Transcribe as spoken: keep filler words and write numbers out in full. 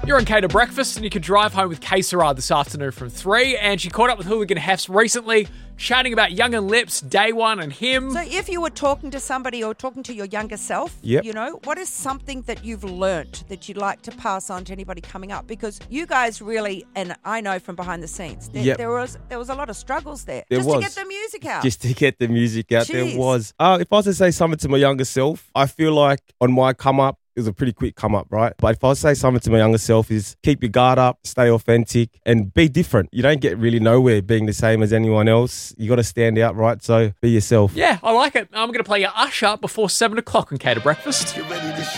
You're on Cater Breakfast, and you can drive home with K Sarah this afternoon from three. And she caught up with Hooligan Hefs recently, chatting about Young and Lips, Day One, and him. So if you were talking to somebody or talking to your younger self, Yep. you know, what is something that you've learnt that you'd like to pass on to anybody coming up? Because you guys really, and I know from behind the scenes, there, Yep. there was there was a lot of struggles there. There just was. to get the music out. Just to get the music out, Jeez. there was. Uh, if I was to say something to my younger self, I feel like on my come up, it was a pretty quick come up, right? But if I was to say something to my younger self is keep your guard up, stay authentic, and be different. You don't get really nowhere being the same as anyone else. You got to stand out, right? So be yourself. Yeah, I like it. I'm going to play your Usher before seven o'clock on Cater Breakfast. Get ready to